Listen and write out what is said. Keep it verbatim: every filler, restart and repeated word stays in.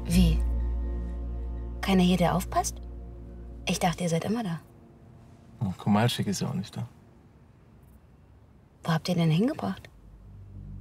Wie? Keiner hier, der aufpasst? Ich dachte, ihr seid immer da. Oh, Kowalczyk ist ja auch nicht da. Wo habt ihr den hingebracht?